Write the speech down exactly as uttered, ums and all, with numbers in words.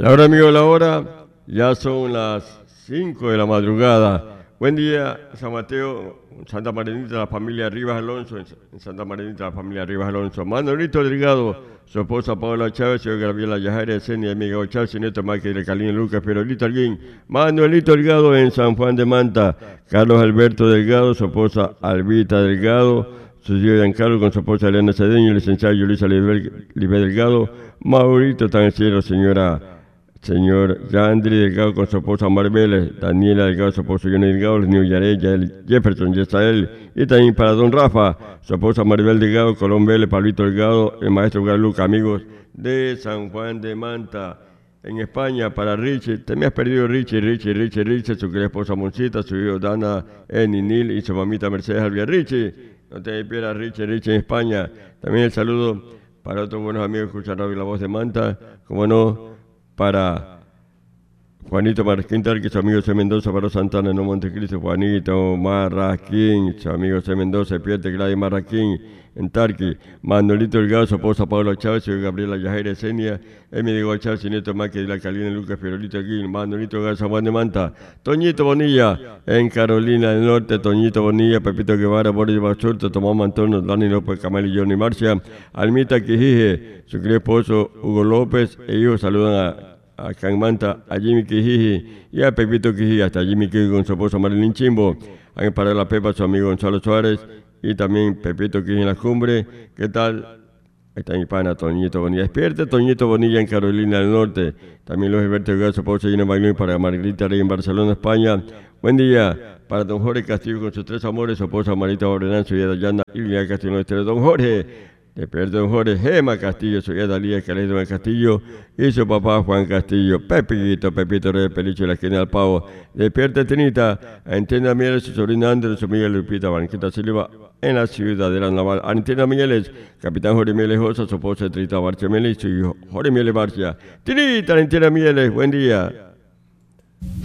La hora, amigo, la hora, ya son las cinco de la madrugada. Buen día, San Mateo, Santa Marinita, la familia Rivas Alonso, en Santa Marinita, la familia Rivas Alonso. Manolito Delgado, su esposa Paola Chávez, señor Gabriela Yajaira, Senia, Miguel Chávez, Neto Márquez, de Calín, Lucas, Perolito Alguín. Manuelito Delgado en San Juan de Manta. Carlos Alberto Delgado, su esposa Albita Delgado, su tío Giancarlo con su esposa Elena Cedeño, el licenciado Yulisa Libe Delgado. Maurito Tancero, señora... Señor Yandri Delgado con su esposa Marbeles, Daniela Delgado, su esposo Johnny Delgado, el niño Yarey, Jefferson, Yesael, y también para don Rafa, su esposa Maribel Delgado, Colón Vélez, Pablito Delgado, el maestro Garluca, amigos de San Juan de Manta, en España, para Richie. Te me has perdido Richie, Richie, Richie, Richie, su querida esposa Moncita, su hijo Dana, Eni, Nil y su mamita Mercedes Alvia. Richie, no te pierdas Richie, Richie en España. También el saludo para otros buenos amigos que escuchan Radio La Voz de Manta, como no, para Juanito Marquín Tarqui, su amigo C. Mendoza, para Santana, no Montecristo, Juanito Marraquín, su amigo C. Mendoza, Pierte Gladys Marraquín, en Tarqui, Manolito Delgado, su esposa Paola Chávez, su Gabriela Yajaira Esenia, Emi Diego Chávez, Neto Márquez de la Calina, Lucas Perolito Aguil, Manolito Delgado, San Juan de Manta, Toñito Bonilla, en Carolina del Norte, Toñito Bonilla, Pepito Guevara, Boris Basurto, Tomás Mantono, Dani López, Camal y Johnny Marcia, Almita Quijije, su querido esposo Hugo López, e hijos saludan a a Canmanta, a Jimmy Quijiji y a Pepito Quijiji, hasta Jimmy Quijiji con su esposa Marilyn Chimbo, han parado la Pepa, su amigo Gonzalo Suárez y también Pepito Quijiji en la cumbre. ¿Qué tal? Ahí está mi pana Toñito Bonilla. Despierte Toñito Bonilla en Carolina del Norte. También los Gilberto Delgado, su esposa Gina Bailón, para Margarita Rey en Barcelona, España. Buen día para don Jorge Castillo con sus tres amores, su esposa Marita Obrenán, su hija Dayana y Lía Castillo. Don Jorge, despierte don Jorge, Gema Castillo, su hija Dalía Calero del Castillo y su papá Juan Castillo. Pepito, Pepito Rey Pelicho de la esquina del Pavo. Despierte Tinita, Antena Mieles, su sobrina Andrés, su amiga Lupita Banqueta Silva en la ciudad de la Naval. Antena Mieles, capitán Jorge Mieles Josa, su esposa Trita Barcia Mieles y su hijo Jorge Mieles Barcia. Tinita, Antena Mieles, buen día.